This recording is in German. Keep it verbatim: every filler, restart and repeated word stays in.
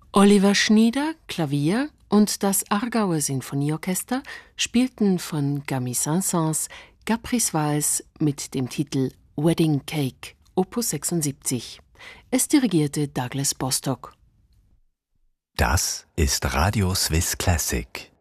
Oliver Schnieder, Klavier, und das Aargauer Sinfonieorchester spielten von Camille Saint-Saëns Caprice Valse mit dem Titel Wedding Cake, Opus sechsundsiebzig. Es dirigierte Douglas Bostock. Das ist Radio Swiss Classic.